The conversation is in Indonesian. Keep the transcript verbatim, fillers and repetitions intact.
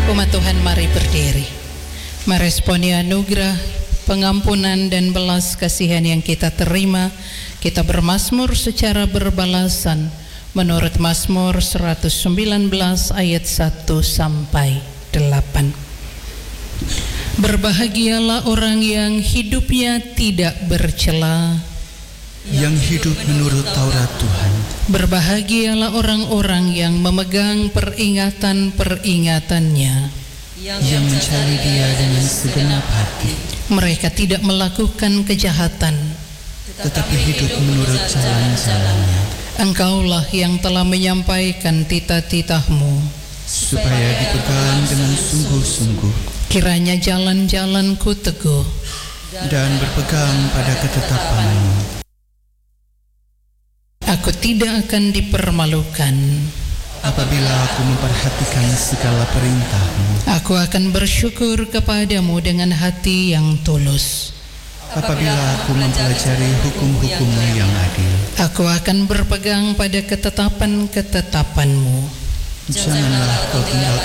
Umat Tuhan, mari berdiri. Meresponi anugerah, pengampunan dan belas kasihan yang kita terima, kita bermazmur secara berbalasan menurut Mazmur seratus sembilan belas ayat satu sampai delapan. Berbahagialah orang yang hidupnya tidak bercela, yang hidup menurut Taurat Tuhan. Berbahagialah orang-orang yang memegang peringatan-peringatannya, yang mencari Dia dengan segenap hati. Mereka tidak melakukan kejahatan, tetapi hidup menurut jalan-jalannya. Engkaulah yang telah menyampaikan titah-titahmu, supaya dipegang dengan sungguh-sungguh. Kiranya jalan-jalanku teguh, dan berpegang pada ketetapan-Mu. Aku tidak akan dipermalukan apabila aku memperhatikan segala perintah-Mu. Aku akan bersyukur kepadamu dengan hati yang tulus apabila aku mempelajari hukum-hukum-Mu yang adil. Aku akan berpegang pada ketetapan-ketetapan-Mu. Janganlah Kau tinggalkan